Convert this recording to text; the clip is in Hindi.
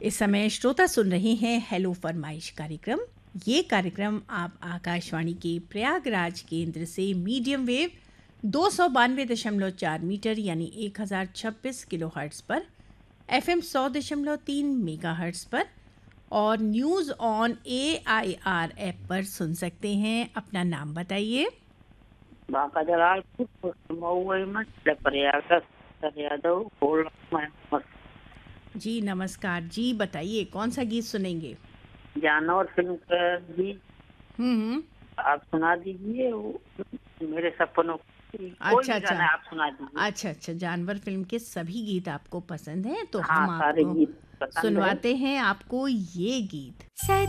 इस समय श्रोता सुन रहे हैं हेलो फरमाइश कार्यक्रम। ये कार्यक्रम आप आकाशवाणी के प्रयागराज केंद्र से मीडियम वेव 292.4 मीटर यानी 1026 किलोहर्ट्ज़ पर, एफएम 100.3 मेगाहर्ट्ज़ पर और न्यूज़ ऑन AIR ऐप पर सुन सकते हैं। अपना नाम बताइए। बांका जलालपुर मऊ में प्रयागराज यादव बोल रहा हूं। जी नमस्कार जी, बताइए कौन सा गीत सुनेंगे? जानवर फिल्म का भी हम्म। आप सुना दीजिए। वो मेरे सपनों की कोई अच्छा भी अच्छा। गाना आप सुना दीजिए। अच्छा अच्छा, जानवर फिल्म के सभी गीत आपको पसंद हैं तो हाँ, हम सारे आपको गीत पसंद है। सुनवाते हैं आपको ये गीत।